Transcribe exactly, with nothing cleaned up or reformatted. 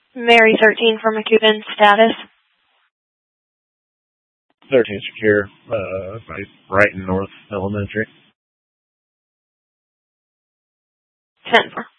Mary thirteen for McCubbin, status. thirteen secure, uh, right, right in North Elementary. ten four.